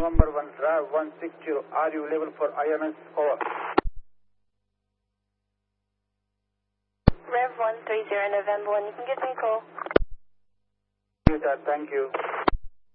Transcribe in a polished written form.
November 1, drive 160. Are you level for IMS? Over. Rev 130 November 1, you can give me a call. Thank you.